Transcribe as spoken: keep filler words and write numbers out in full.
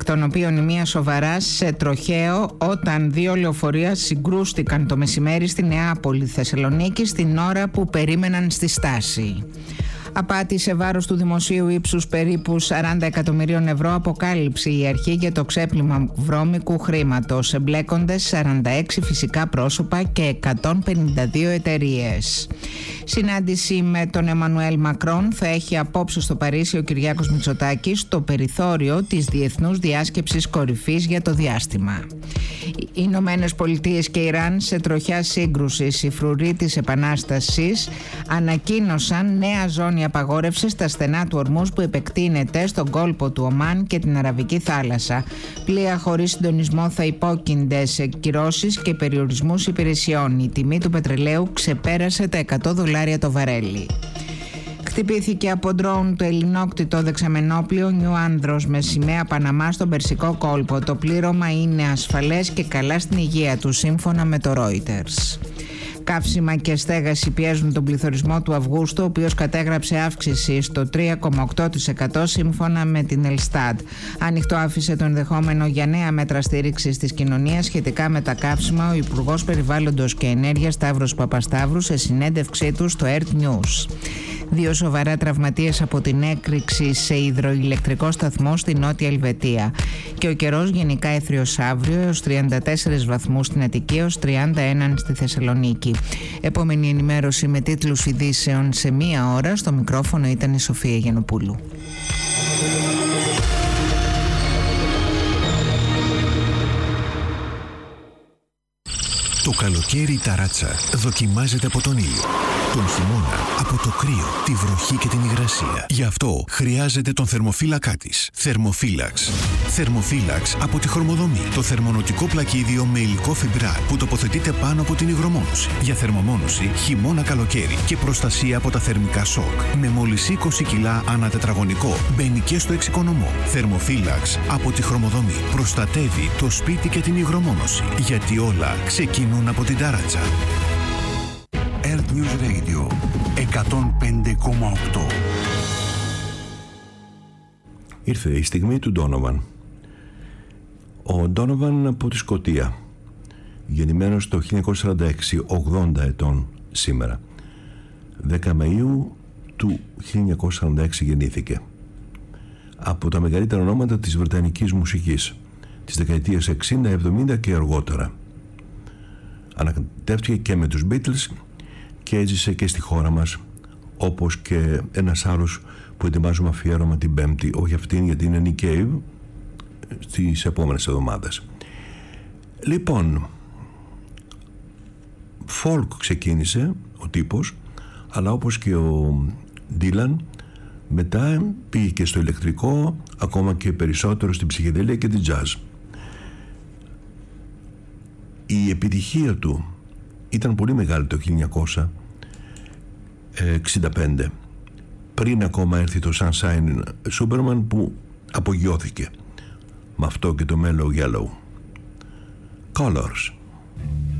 των οποίων η μία σοβαρά σε τροχαίο όταν δύο λεωφορεία συγκρούστηκαν το μεσημέρι στη Νεάπολη Θεσσαλονίκη στην ώρα που περίμεναν στη στάση. Απάτη σε βάρος του δημοσίου ύψους περίπου σαράντα εκατομμυρίων ευρώ αποκάλυψε η αρχή για το ξέπλυμα βρώμικου χρήματος. Εμπλέκονται σαράντα έξι φυσικά πρόσωπα και εκατόν πενήντα δύο εταιρείες. Συνάντηση με τον Εμμανουέλ Μακρόν θα έχει απόψε στο Παρίσι ο Κυριάκος Μητσοτάκης στο περιθώριο της Διεθνούς Διάσκεψης Κορυφής για το διάστημα. Οι Ηνωμένες Πολιτείες και Ιράν σε τροχιά σύγκρουσης. Οι φρουροί της Επανάστασης ανακοίνωσαν νέα ζώνη απαγόρευσης στα στενά του Ορμούζ που επεκτείνεται στον κόλπο του Ομάν και την Αραβική θάλασσα. Πλοία χωρίς συντονισμό θα υπόκεινται σε κυρώσεις και περιορισμούς υπηρεσιών. Η τιμή του πετρελαίου ξεπέρασε τα εκατό δολάρια το βαρέλι. Χτυπήθηκε από ντρόουν το ελληνόκτητο δεξαμενόπλιο Νιου Άνδρος με σημαία Παναμά στον Περσικό κόλπο. Το πλήρωμα είναι ασφαλές και καλά στην υγεία του, σύμφωνα με το Reuters. Καύσιμα και στέγαση πιέζουν τον πληθωρισμό του Αυγούστου, ο οποίος κατέγραψε αύξηση στο τρία κόμμα οκτώ τοις εκατό σύμφωνα με την Ελστάτ. Ανοιχτό άφησε το ενδεχόμενο για νέα μέτρα στήριξης της κοινωνίας σχετικά με τα καύσιμα ο Υπουργός Περιβάλλοντος και Ενέργειας Σταύρος Παπασταύρου σε συνέντευξή του στο Earth News. Δύο σοβαρά τραυματίες από την έκρηξη σε υδροηλεκτρικό σταθμό στη Νότια Ελβετία. Και ο καιρός γενικά έθριος αύριο έως τριάντα τέσσερις βαθμούς στην Αττική, έως τριάντα ένα στη Θεσσαλονίκη. Επόμενη ενημέρωση με τίτλους ειδήσεων σε μία ώρα. Στο μικρόφωνο ήταν η Σοφία Γιαννοπούλου. Το καλοκαίρι η ταράτσα δοκιμάζεται από τον ήλιο. Τον χειμώνα από το κρύο, τη βροχή και την υγρασία. Γι' αυτό χρειάζεται τον θερμοφύλακά της. Θερμοφύλαξ. Θερμοφύλαξ από τη Χρωμοδομή. Το θερμονοτικό πλακίδιο με υλικό φιμπράρ που τοποθετείται πάνω από την υγρομόνωση. Για θερμομόνωση χειμώνα-καλοκαίρι και προστασία από τα θερμικά σοκ. Με μόλις είκοσι κιλά ανά τετραγωνικό. Μπαίνει και στο εξοικονομώ. Θερμοφύλαξ από τη Χρωμοδομή. Προστατεύει το σπίτι και την υγρομόνωση. Γιατί όλα ξεκινούν από την ταράτσα. Earth News Radio εκατόν πέντε κόμμα οκτώ. Ήρθε η στιγμή του Ντόνοβαν. Ο Ντόνοβαν από τη Σκωτία, γεννημένος το χίλια εννιακόσια σαράντα έξι, ογδόντα ετών σήμερα. δέκα Μαΐου του χίλια εννιακόσια σαράντα έξι γεννήθηκε. Από τα μεγαλύτερα ονόματα της βρετανικής μουσικής της δεκαετίας εξήντα, εβδομήντα και αργότερα. Ανακατεύτηκε και με τους Beatles και έζησε και στη χώρα μας, όπως και ένας άλλος που ετοιμάζουμε αφιέρωμα την Πέμπτη, όχι αυτήν γιατί είναι Nick Cave, στις επόμενες εβδομάδες. Λοιπόν, folk ξεκίνησε ο τύπος, αλλά όπως και ο Dylan μετά πήγε και στο ηλεκτρικό, ακόμα και περισσότερο στην ψυχεδέλεια και την jazz. Η επιτυχία του ήταν πολύ μεγάλη το χίλια εννιακόσια εξήντα πέντε, πριν ακόμα έρθει το Sunshine Superman που απογειώθηκε με αυτό και το Mellow Yellow. Colors.